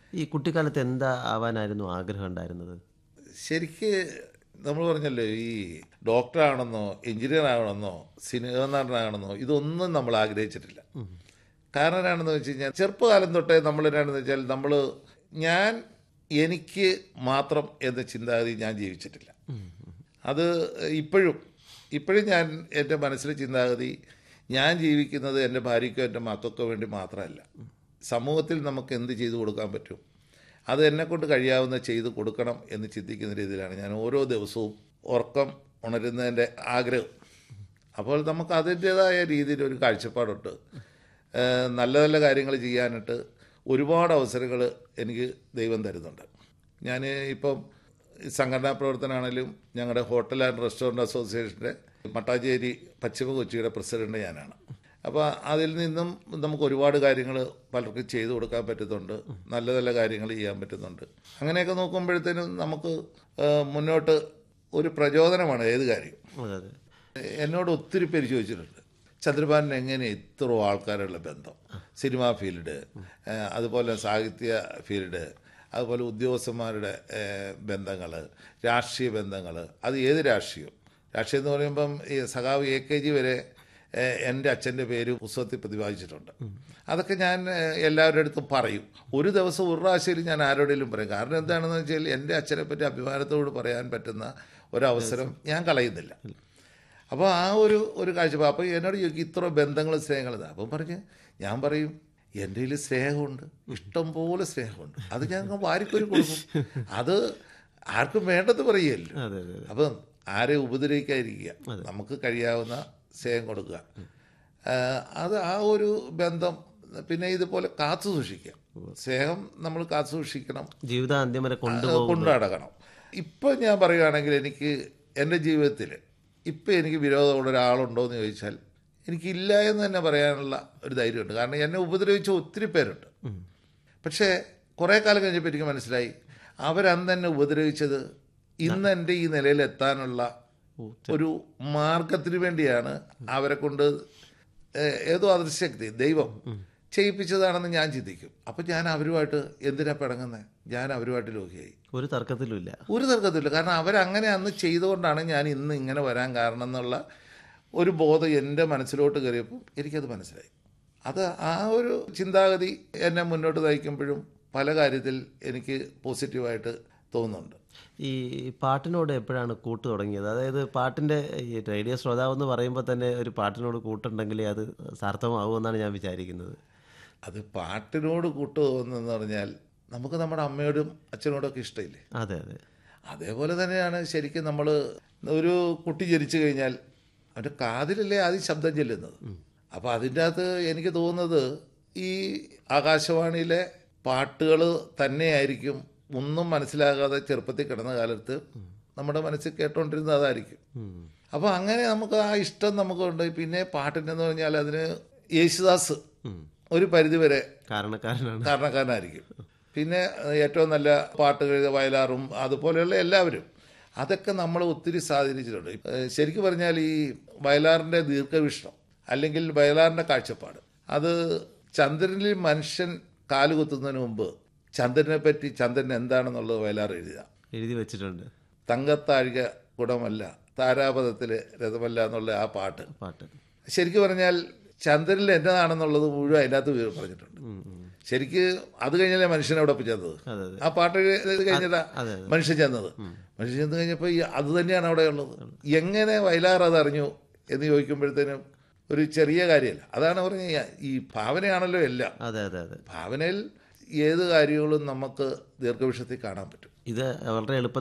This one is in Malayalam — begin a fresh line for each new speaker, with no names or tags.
ഈ കുട്ടിക്കാലത്ത് എന്താ ആവാനായിരുന്നു ആഗ്രഹം ഉണ്ടായിരുന്നത്?
ശരിക്ക് നമ്മൾ പറഞ്ഞല്ലോ, ഈ ഡോക്ടറാണെന്നോ എഞ്ചിനീയർ ആകണമെന്നോ സിനിമ നടനാകണമെന്നോ ഇതൊന്നും നമ്മൾ ആഗ്രഹിച്ചിട്ടില്ല. കാരണം എന്നാണെന്ന് വെച്ച് കഴിഞ്ഞാൽ ചെറുപ്പകാലം തൊട്ടേ നമ്മൾ എന്നാണെന്ന് വെച്ചാൽ ഞാൻ എനിക്ക് മാത്രം എന്ന ചിന്താഗതി ഞാൻ ജീവിച്ചിട്ടില്ല. അത് ഇപ്പോഴും ഞാൻ എൻ്റെ മനസ്സിലെ ചിന്താഗതി ഞാൻ ജീവിക്കുന്നത് എൻ്റെ ഭാര്യയ്ക്കോ എൻ്റെ മക്കൾക്കോ വേണ്ടി മാത്രമല്ല. സമൂഹത്തിൽ നമുക്ക് എന്ത് ചെയ്തു കൊടുക്കാൻ പറ്റും, അത് എന്നെക്കൊണ്ട് കഴിയാവുന്ന ചെയ്ത് കൊടുക്കണം എന്ന് ചിന്തിക്കുന്ന രീതിയിലാണ് ഞാൻ ഓരോ ദിവസവും ഉറക്കം ഉണരുന്നതിൻ്റെ ആഗ്രഹം. അപ്പോൾ നമുക്ക് അതിൻ്റേതായ രീതിയിൽ ഒരു കാഴ്ചപ്പാടുണ്ട്. നല്ല നല്ല കാര്യങ്ങൾ ചെയ്യാനായിട്ട് ഒരുപാട് അവസരങ്ങൾ എനിക്ക് ദൈവം തരുന്നുണ്ട്. ഞാൻ ഇപ്പം സംഘടനാ പ്രവർത്തനമാണെങ്കിലും ഞങ്ങളുടെ ഹോട്ടൽ ആൻഡ് റെസ്റ്റോറൻറ്റ് അസോസിയേഷൻ്റെ മട്ടാഞ്ചേരി പശ്ചിമ കൊച്ചിയുടെ പ്രസിഡന്റ് ഞാനാണ്. അപ്പോൾ അതിൽ നിന്നും നമുക്ക് ഒരുപാട് കാര്യങ്ങൾ പലർക്കും ചെയ്തു കൊടുക്കാൻ പറ്റുന്നുണ്ട്, നല്ല നല്ല കാര്യങ്ങൾ ചെയ്യാൻ പറ്റുന്നുണ്ട്. അങ്ങനെയൊക്കെ നോക്കുമ്പോഴത്തേനും നമുക്ക് മുന്നോട്ട് ഒരു പ്രചോദനമാണ് ഏത് കാര്യം. എന്നോട് ഒത്തിരി പേര് ചോദിച്ചിട്ടുണ്ട്, ചന്ദ്രഭാനൻ എങ്ങനെ ഇത്ര ആൾക്കാരുള്ള ബന്ധം, സിനിമാ ഫീൽഡ്, അതുപോലെ സാഹിത്യ ഫീൽഡ്, അതുപോലെ ഉദ്യോഗസ്ഥന്മാരുടെ ബന്ധങ്ങൾ, രാഷ്ട്രീയ ബന്ധങ്ങൾ, അത് ഏത് രാഷ്ട്രീയം എന്ന് പറയുമ്പം ഈ സഖാവ് AKG വരെ എൻ്റെ അച്ഛൻ്റെ പേര് പുസ്തകത്തിൽ പ്രതിപാദിച്ചിട്ടുണ്ട്. അതൊക്കെ ഞാൻ എല്ലാവരുടെ അടുത്തും പറയും. ഒരു ദിവസം ഒരു പ്രാവശ്യം ഞാൻ ആരോടെങ്കിലും പറയും. കാരണം എന്താണെന്ന് വെച്ചാൽ എൻ്റെ അച്ഛനെ പറ്റി അഭിമാനത്തോട് പറയാൻ പറ്റുന്ന ഒരവസരം ഞാൻ കളയുന്നില്ല. അപ്പോൾ ആ ഒരു കാഴ്ചപ്പാട്. അപ്പോൾ എന്നോട് ചോദിക്കും ഇത്ര ബന്ധങ്ങളും സ്നേഹങ്ങളും. അപ്പം ഞാൻ പറയും എൻ്റെ കയ്യിൽ സ്നേഹമുണ്ട്, ഇഷ്ടം പോലെ സ്നേഹമുണ്ട്. അത് ഞാൻ വാരിക്കൊരു കൊടുക്കും. അത് ആർക്കും വേണ്ടത് പറയുകയല്ലോ. അപ്പം ആരെ ഉപദ്രവിക്കാതിരിക്കുക, നമുക്ക് കഴിയാവുന്ന സ്നേഹം കൊടുക്കുക. അത് ആ ഒരു ബന്ധം പിന്നെ ഇതുപോലെ കാത്തു സൂക്ഷിക്കുക. സ്നേഹം നമ്മൾ കാത്തു സൂക്ഷിക്കണം,
ജീവിതാന്ത്യം വരെ കൊണ്ടു
നടക്കണം. ഇപ്പം ഞാൻ പറയുകയാണെങ്കിൽ എനിക്ക് എൻ്റെ ജീവിതത്തിൽ ഇപ്പം എനിക്ക് വിരോധമുള്ള ഒരാളുണ്ടോ എന്ന് ചോദിച്ചാൽ എനിക്കില്ല എന്ന് തന്നെ പറയാനുള്ള ഒരു ധൈര്യമുണ്ട്. കാരണം എന്നെ ഉപദ്രവിച്ച ഒത്തിരി പേരുണ്ട്. പക്ഷേ കുറേ കാലം കഴിഞ്ഞപ്പോൾ എനിക്ക് മനസ്സിലായി അവരന്ന് എന്നെ ഉപദ്രവിച്ചത് ഇന്ന് എൻ്റെ ഈ നിലയിലെത്താനുള്ള ഒരു മാർഗത്തിന് വേണ്ടിയാണ്. അവരെ കൊണ്ട് ഏതോ അദൃശ്യശക്തി ദൈവം ചെയ്യിപ്പിച്ചതാണെന്ന് ഞാൻ ചിന്തിക്കും. അപ്പം ഞാൻ അവരുമായിട്ട് എന്തിനാ പിണങ്ങുന്നത്? ഞാൻ അവരുമായിട്ട് ലോഹിയായി. ഒരു തർക്കത്തിലുമില്ല. കാരണം അവരങ്ങനെ അന്ന് ചെയ്തുകൊണ്ടാണ് ഞാൻ ഇന്ന് ഇങ്ങനെ വരാൻ കാരണം എന്നുള്ള ഒരു ബോധം എൻ്റെ മനസ്സിലോട്ട് കയറിയപ്പോൾ എനിക്കത് മനസ്സിലായി. അത് ആ ഒരു ചിന്താഗതി എന്നെ മുന്നോട്ട് നയിക്കുമ്പോഴും പല കാര്യത്തിൽ എനിക്ക് പോസിറ്റീവായിട്ട് തോന്നുന്നുണ്ട്.
ഈ പാട്ടിനോട് എപ്പോഴാണ് കൂട്ട് തുടങ്ങിയത്? അതായത് പാട്ടിൻ്റെ ഈ റേഡിയോ ശ്രോതാവ് എന്ന് പറയുമ്പോൾ തന്നെ ഒരു പാട്ടിനോട് കൂട്ടുണ്ടെങ്കിലേ അത് സാർത്ഥകമാകുമെന്നാണ് ഞാൻ വിചാരിക്കുന്നത്.
അത് പാട്ടിനോട് കൂട്ട് തോന്നുന്നതെന്ന് പറഞ്ഞാൽ നമുക്ക് നമ്മുടെ അമ്മയോടും അച്ഛനോടൊക്കെ ഇഷ്ടമില്ലേ?
അതെ.
അതേപോലെ തന്നെയാണ് ശരിക്കും നമ്മൾ ഒരു കുട്ടി ജനിച്ചു കഴിഞ്ഞാൽ അവൻ്റെ കാതിലല്ലേ ആദ്യം ശബ്ദം ചെല്ലുന്നത്. അപ്പോൾ അതിൻ്റെ അകത്ത് എനിക്ക് തോന്നുന്നത് ഈ ആകാശവാണിയിലെ പാട്ടുകൾ തന്നെയായിരിക്കും ഒന്നും മനസ്സിലാകാതെ ചെറുപ്പത്തിൽ കിടന്ന കാലത്ത് നമ്മുടെ മനസ്സിൽ കേട്ടോണ്ടിരുന്നത് അതായിരിക്കും. അപ്പോൾ അങ്ങനെ നമുക്ക് ആ ഇഷ്ടം നമുക്കുണ്ട്. പിന്നെ പാട്ടിനെന്ന് പറഞ്ഞാൽ അതിന് യേശുദാസ് ഒരു പരിധിവരെ കാരണക്കാരനായിരിക്കും. പിന്നെ ഏറ്റവും നല്ല പാട്ടുകൾ വയലാറും അതുപോലെയുള്ള എല്ലാവരും, അതൊക്കെ നമ്മളെ ഒത്തിരി സ്വാധീനിച്ചിട്ടുണ്ട്. ശരിക്കും പറഞ്ഞാൽ ഈ വയലാറിൻ്റെ ദീർഘവീക്ഷണം അല്ലെങ്കിൽ വയലാറിൻ്റെ കാഴ്ചപ്പാട്, അത് ചന്ദ്രനിൽ മനുഷ്യൻ കാലുകുത്തുന്നതിന് മുമ്പ് ചന്ദ്രനെ പറ്റി ചന്ദ്രൻ എന്താണെന്നുള്ളത് വയലാർ എഴുതി വെച്ചിട്ടുണ്ട്. തങ്കത്താഴിക ഗുണമല്ല താരാപഥത്തിൽ രഥമല്ല എന്നുള്ള ആ പാട്ട് ശരിക്കും പറഞ്ഞാൽ ചന്ദ്രനിൽ എന്നതാണെന്നുള്ളത് മുഴുവൻ അതിനകത്ത് പറഞ്ഞിട്ടുണ്ട്. ശരിക്ക് അത് കഴിഞ്ഞല്ലേ മനുഷ്യനോടൊപ്പം ചെന്നത്. ആ പാട്ട് കഴിഞ്ഞിട്ടാ മനുഷ്യൻ ചെന്നത്. മനുഷ്യൻ ചെന്ന് കഴിഞ്ഞപ്പോൾ അത് തന്നെയാണ് അവിടെ ഉള്ളത്. എങ്ങനെ വയലാർ അതറിഞ്ഞു എന്ന് ചോദിക്കുമ്പോഴത്തേനും ഒരു ചെറിയ കാര്യമല്ല. അതാണ് പറഞ്ഞ ഈ ഭാവനയാണല്ലോ എല്ലാം. ഭാവനയിൽ ഏത് കാര്യങ്ങളും നമുക്ക് ദീർഘവീക്ഷണത്തിൽ കാണാൻ പറ്റും.
ഇത് വളരെ എളുപ്പത്തിൽ